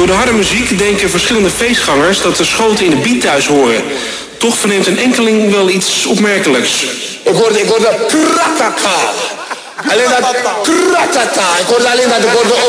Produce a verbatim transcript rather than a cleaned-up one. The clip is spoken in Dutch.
Door de harde muziek denken verschillende feestgangers dat de schoten in de beat thuis horen. Toch verneemt een enkeling wel iets opmerkelijks. Ik hoorde, ik hoorde kratata. Alleen dat kratata. Ik hoorde alleen dat ik hoorde